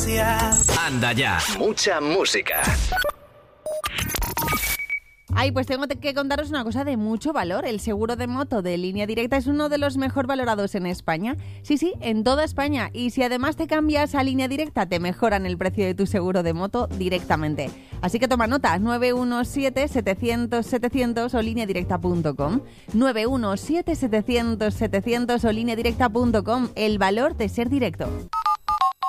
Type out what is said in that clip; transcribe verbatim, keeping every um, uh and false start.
social. Anda ya. Mucha música. Ay, pues tengo que contaros una cosa de mucho valor. El seguro de moto de Línea Directa es uno de los mejor valorados en España. Sí, sí, en toda España. Y si además te cambias a Línea Directa, te mejoran el precio de tu seguro de moto directamente. Así que toma nota, nueve uno siete, setecientos, setecientos o línea directa punto com. nueve uno siete, setecientos, setecientos o línea directa punto com. El valor de ser directo.